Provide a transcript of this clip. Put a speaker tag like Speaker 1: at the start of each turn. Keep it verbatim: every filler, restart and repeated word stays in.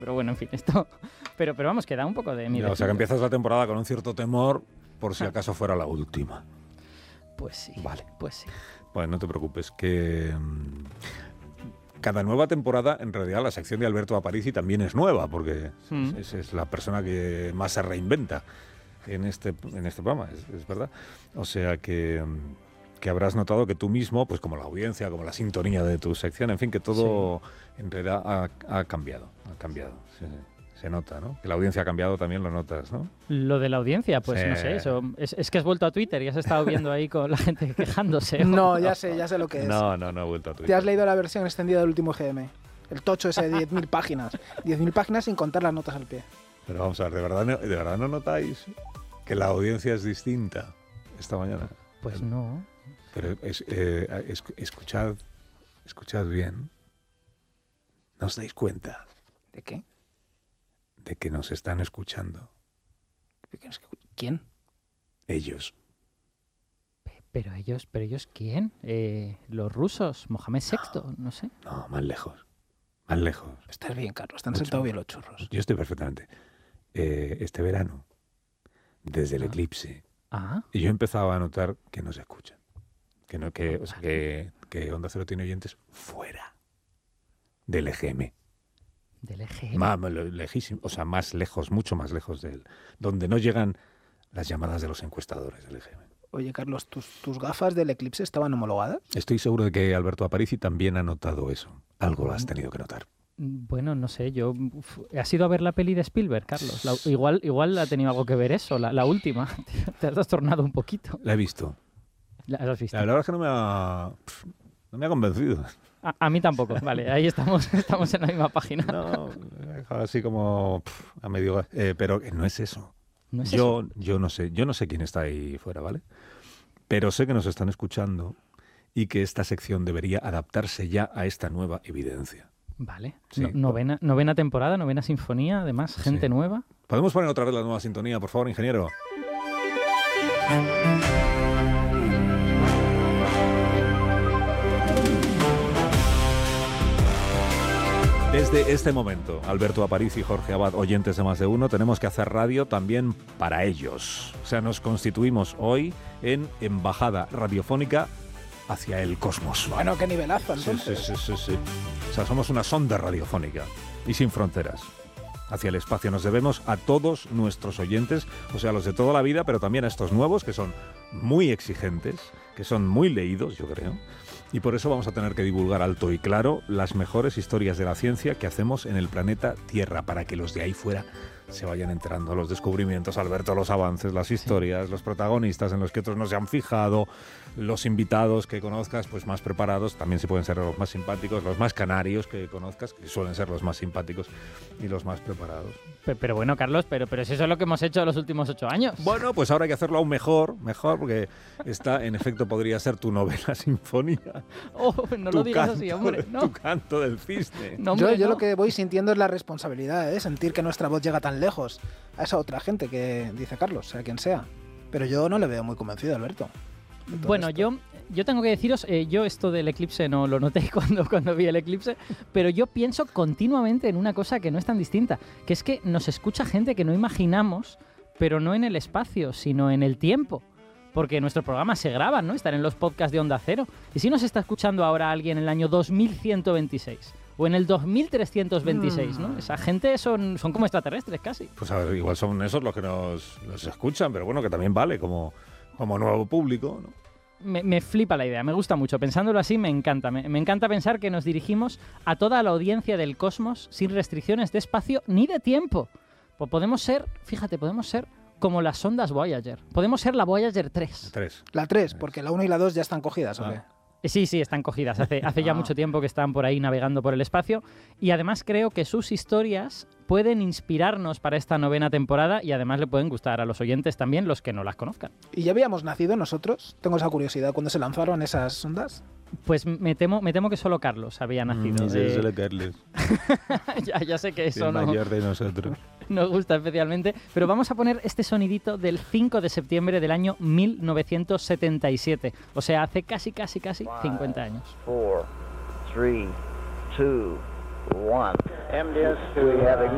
Speaker 1: Pero bueno, en fin, esto... Pero, pero vamos, que da un poco de miedo.
Speaker 2: O sea, que empiezas la temporada con un cierto temor por si acaso fuera la última.
Speaker 1: Pues sí,
Speaker 2: vale.
Speaker 1: pues sí.
Speaker 2: Bueno, no te preocupes, que mmm, cada nueva temporada, en realidad, la sección de Alberto Aparici también es nueva, porque mm. es, es la persona que más se reinventa en este, en este programa, es, es verdad. O sea que... que habrás notado que tú mismo, pues como la audiencia, como la sintonía de tu sección, en fin, que todo sí. en realidad ha, ha cambiado, ha cambiado, se, se nota, ¿no? Que la audiencia ha cambiado también lo notas, ¿no?
Speaker 1: Lo de la audiencia, pues sí. no sé, eso, es, es que has vuelto a Twitter y has estado viendo ahí con la gente quejándose.
Speaker 3: No, ya sé, ya sé lo que es.
Speaker 2: No, no, no he vuelto a Twitter.
Speaker 3: ¿Te has leído la versión extendida del último G M? El tocho ese de diez mil páginas. diez mil páginas sin contar las notas al pie.
Speaker 2: Pero vamos a ver, ¿de verdad, ¿de verdad no notáis que la audiencia es distinta esta mañana?
Speaker 1: Pues no.
Speaker 2: Pero es, eh, es, escuchad, escuchad bien. ¿No os dais cuenta?
Speaker 3: ¿De qué?
Speaker 2: De que nos están escuchando.
Speaker 3: ¿Quién?
Speaker 2: Ellos.
Speaker 1: Pero ellos, pero ellos ¿quién? Eh, ¿Los rusos? ¿Mohamed sexto? No, no sé.
Speaker 2: No, más lejos. Más lejos.
Speaker 3: Estás bien, Carlos. Están sentados bien los churros.
Speaker 2: Yo estoy perfectamente. Eh, este verano, desde el
Speaker 1: ah.
Speaker 2: eclipse,
Speaker 1: ah.
Speaker 2: yo he empezado a notar que nos escuchan. Que, no, que, o sea, que, que Onda Cero tiene oyentes fuera del E G M.
Speaker 1: ¿Del E G M?
Speaker 2: Más, lejísimo, o sea, más lejos, mucho más lejos de él. Donde no llegan las llamadas de los encuestadores del E G M.
Speaker 3: Oye, Carlos, ¿tus, tus gafas del eclipse estaban homologadas?
Speaker 2: Estoy seguro de que Alberto Aparici también ha notado eso. Algo lo has tenido que notar.
Speaker 1: Bueno, no sé, yo... Uf, ¿has ido a ver la peli de Spielberg, Carlos? La, igual, igual ha tenido algo que ver eso, la, la última. Te has trastornado un poquito.
Speaker 2: La he visto.
Speaker 1: ¿La has visto?
Speaker 2: La verdad es que no me ha, no me ha convencido.
Speaker 1: A, a mí tampoco, vale, ahí estamos, estamos en la misma página.
Speaker 2: No, me ha dejado así como pff, a medio... Eh, pero no es eso.
Speaker 1: ¿No es
Speaker 2: yo,
Speaker 1: eso?
Speaker 2: yo no sé, yo no sé quién está ahí fuera, ¿vale? Pero sé que nos están escuchando y que esta sección debería adaptarse ya a esta nueva evidencia.
Speaker 1: Vale.
Speaker 2: Sí.
Speaker 1: No, novena, novena temporada, novena sinfonía, además, gente
Speaker 2: sí.
Speaker 1: nueva.
Speaker 2: ¿Podemos poner otra vez la nueva sintonía, por favor, ingeniero? Desde este momento, Alberto Aparici y Jorge Abad, oyentes de Más de Uno, tenemos que hacer radio también para ellos. O sea, nos constituimos hoy en embajada radiofónica hacia el cosmos.
Speaker 3: Bueno, qué nivelazo, entonces.
Speaker 2: Sí, sí, sí, sí, sí. O sea, somos una sonda radiofónica y sin fronteras. Hacia el espacio nos debemos a todos nuestros oyentes, o sea, los de toda la vida, pero también a estos nuevos que son muy exigentes, que son muy leídos, yo creo. Y por eso vamos a tener que divulgar alto y claro las mejores historias de la ciencia que hacemos en el planeta Tierra, para que los de ahí fuera se vayan enterando los descubrimientos, Alberto, los avances, las historias, sí. los protagonistas en los que otros no se han fijado, los invitados que conozcas, pues más preparados, también se pueden ser los más simpáticos, los más canarios que conozcas, que suelen ser los más simpáticos y los más preparados.
Speaker 1: Pero, pero bueno, Carlos, pero, pero si eso es lo que hemos hecho los últimos ocho años.
Speaker 2: Bueno, pues ahora hay que hacerlo aún mejor, mejor, porque esta, en efecto, podría ser tu novena sinfonía.
Speaker 1: Oh, no lo digas así, hombre. No.
Speaker 2: Tu canto del cisne.
Speaker 1: No, hombre,
Speaker 3: yo yo
Speaker 1: no.
Speaker 3: lo que voy sintiendo es la responsabilidad, ¿eh? Sentir que nuestra voz llega tan lejos a esa otra gente que dice Carlos, sea quien sea. Pero yo no le veo muy convencido, Alberto.
Speaker 1: Bueno, yo, yo tengo que deciros, eh, yo esto del eclipse no lo noté cuando, cuando vi el eclipse, pero yo pienso continuamente en una cosa que no es tan distinta, que es que nos escucha gente que no imaginamos, pero no en el espacio, sino en el tiempo. Porque nuestros programas se graban, ¿no? Están en los podcasts de Onda Cero. ¿Y si nos está escuchando ahora alguien en el año dos mil ciento veintiséis? O en el dos mil trescientos veintiséis, ¿no? Esa gente son, son como extraterrestres casi.
Speaker 2: Pues a ver, igual son esos los que nos, nos escuchan, pero bueno, que también vale como, como nuevo público, ¿no?
Speaker 1: Me, me flipa la idea, me gusta mucho. Pensándolo así, me encanta. Me, me encanta pensar que nos dirigimos a toda la audiencia del cosmos sin restricciones de espacio ni de tiempo. Pues podemos ser, fíjate, podemos ser como las sondas Voyager. Podemos ser la Voyager tres.
Speaker 2: tres.
Speaker 3: La tres, porque la uno y la dos ya están cogidas, ¿o qué?
Speaker 2: Ah.
Speaker 1: Sí, sí, están cogidas. Hace, hace ya
Speaker 3: Ah.
Speaker 1: mucho tiempo que están por ahí navegando por el espacio. Y además creo que sus historias pueden inspirarnos para esta novena temporada y además le pueden gustar a los oyentes también, los que no las conozcan.
Speaker 3: ¿Y ya habíamos nacido nosotros? Tengo esa curiosidad. ¿Cuándo se lanzaron esas sondas?
Speaker 1: Pues me temo, me temo que solo Carlos había nacido.
Speaker 2: Mm, sí,
Speaker 1: Eh,
Speaker 2: solo Carlos,
Speaker 1: ya, ya sé que eso
Speaker 2: el
Speaker 1: no,
Speaker 2: mayor de nosotros.
Speaker 1: nos gusta especialmente, pero vamos a poner este sonidito del cinco de septiembre del año mil novecientos setenta y siete, o sea, hace casi, casi, casi cincuenta años.
Speaker 4: four, three, two, one. M D S, we have ignition.